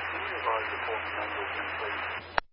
Can you advise the phone numbers in, please?